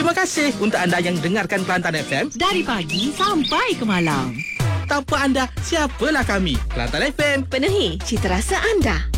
Terima kasih untuk anda yang dengarkan Kelantan FM dari pagi sampai ke malam. Tanpa anda, siapalah kami? Kelantan FM. Penuhi cita rasa anda.